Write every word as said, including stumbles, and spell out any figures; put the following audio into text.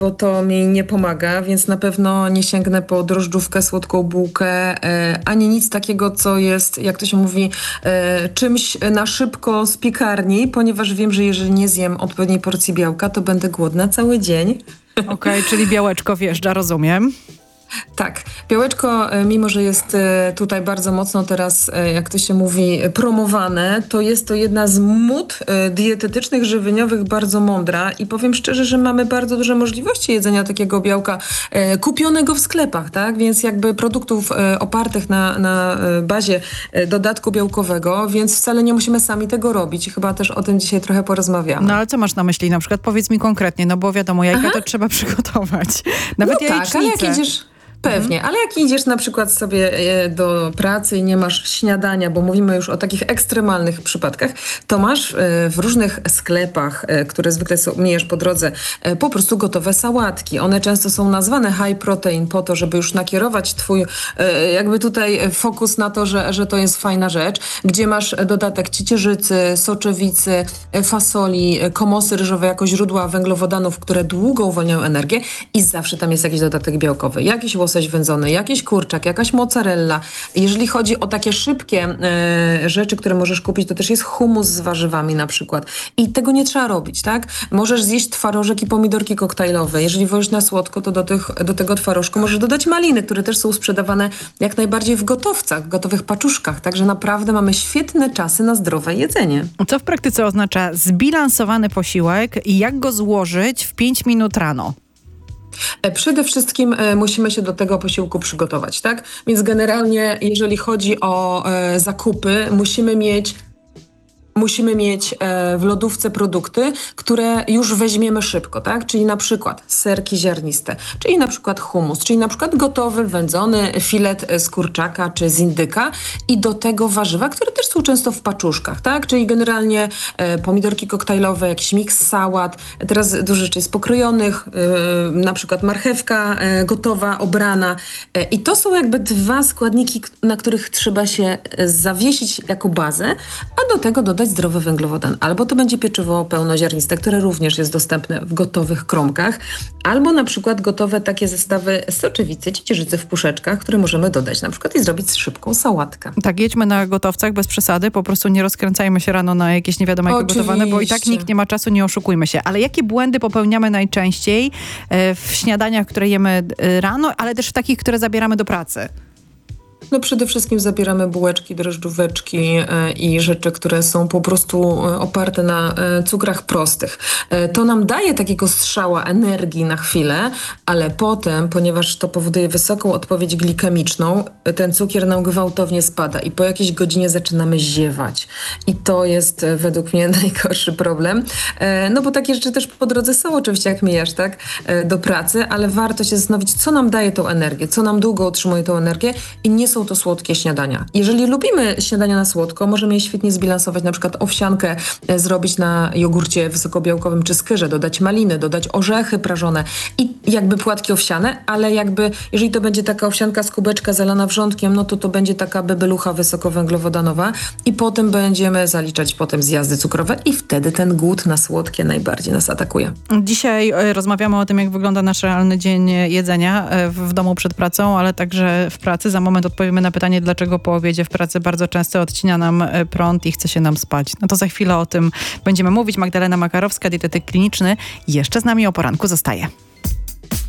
bo to mi nie pomaga, więc na pewno nie sięgnę po drożdżówkę, słodką bułkę, e, ani nic takiego, co jest, jak to się mówi, e, czymś na szybko z piekarni, ponieważ wiem, że jeżeli nie zjem odpowiedniej porcji białka, to będę głodna cały dzień. Okej, okay, czyli białeczko wjeżdża, rozumiem. Tak. Białeczko, mimo że jest tutaj bardzo mocno teraz, jak to się mówi, promowane, to jest to jedna z mód dietetycznych, żywieniowych, bardzo mądra i powiem szczerze, że mamy bardzo duże możliwości jedzenia takiego białka kupionego w sklepach, tak? Więc jakby produktów opartych na, na bazie dodatku białkowego, więc wcale nie musimy sami tego robić. Chyba też o tym dzisiaj trochę porozmawiamy. No ale co masz na myśli? Na przykład powiedz mi konkretnie, no bo wiadomo, jajka Aha. to trzeba przygotować. Nawet no jajecznicę. Tak, ale jak idziesz... Pewnie, mhm. ale jak idziesz na przykład sobie do pracy i nie masz śniadania, bo mówimy już o takich ekstremalnych przypadkach, to masz w różnych sklepach, które zwykle mijasz po drodze, po prostu gotowe sałatki. One często są nazwane high protein po to, żeby już nakierować twój jakby tutaj fokus na to, że, że to jest fajna rzecz, gdzie masz dodatek ciecierzycy, soczewicy, fasoli, komosy ryżowe jako źródła węglowodanów, które długo uwalniają energię i zawsze tam jest jakiś dodatek białkowy. Jakiś łosoś wędzony, jakiś kurczak, jakaś mozzarella. Jeżeli chodzi o takie szybkie e, rzeczy, które możesz kupić, to też jest hummus z warzywami na przykład. I tego nie trzeba robić, tak? Możesz zjeść twarożek i pomidorki koktajlowe. Jeżeli wolisz na słodko, to do, tych, do tego twarożku możesz dodać maliny, które też są sprzedawane jak najbardziej w gotowcach, w gotowych paczuszkach. Także naprawdę mamy świetne czasy na zdrowe jedzenie. Co w praktyce oznacza zbilansowany posiłek i jak go złożyć w pięć minut rano? Przede wszystkim e, musimy się do tego posiłku przygotować, tak? Więc generalnie, jeżeli chodzi o e, zakupy, musimy mieć Musimy mieć e, w lodówce produkty, które już weźmiemy szybko, tak? Czyli na przykład serki ziarniste, czyli na przykład hummus, czyli na przykład gotowy, wędzony filet z kurczaka czy z indyka i do tego warzywa, które też są często w paczuszkach, tak? Czyli generalnie e, pomidorki koktajlowe, jakiś miks sałat, teraz dużo rzeczy jest pokrojonych, e, na przykład marchewka e, gotowa, obrana e, i to są jakby dwa składniki, na których trzeba się zawiesić jako bazę, a do tego dodać zdrowy węglowodan. Albo to będzie pieczywo pełnoziarniste, które również jest dostępne w gotowych kromkach, albo na przykład gotowe takie zestawy soczewicy, ciecierzycy w puszeczkach, które możemy dodać na przykład i zrobić szybką sałatkę. Tak, jedźmy na gotowcach bez przesady, po prostu nie rozkręcajmy się rano na jakieś nie wiadomo jakie gotowane, bo i tak nikt nie ma czasu, nie oszukujmy się. Ale jakie błędy popełniamy najczęściej w śniadaniach, które jemy rano, ale też w takich, które zabieramy do pracy? No przede wszystkim zabieramy bułeczki, drożdżóweczki e, i rzeczy, które są po prostu e, oparte na e, cukrach prostych. E, to nam daje takiego strzała energii na chwilę, ale potem, ponieważ to powoduje wysoką odpowiedź glikemiczną, e, ten cukier nam gwałtownie spada i po jakiejś godzinie zaczynamy ziewać. I to jest e, według mnie najgorszy problem. E, no bo takie rzeczy też po drodze są oczywiście, jak mijasz, tak, e, do pracy, ale warto się zastanowić, co nam daje tą energię, co nam długo utrzymuje tą energię i nie są to słodkie śniadania. Jeżeli lubimy śniadania na słodko, możemy je świetnie zbilansować, na przykład owsiankę e, zrobić na jogurcie wysokobiałkowym czy skyrze, dodać maliny, dodać orzechy prażone i jakby płatki owsiane, ale jakby jeżeli to będzie taka owsianka z kubeczka zalana wrzątkiem, no to to będzie taka bebelucha wysokowęglowodanowa i potem będziemy zaliczać potem zjazdy cukrowe i wtedy ten głód na słodkie najbardziej nas atakuje. Dzisiaj rozmawiamy o tym, jak wygląda nasz realny dzień jedzenia w domu przed pracą, ale także w pracy. Za moment odpowiemy na pytanie, dlaczego po obiedzie w pracy bardzo często odcina nam prąd i chce się nam spać. No to za chwilę o tym będziemy mówić. Magdalena Makarowska, dietetyk kliniczny, jeszcze z nami o poranku zostaje.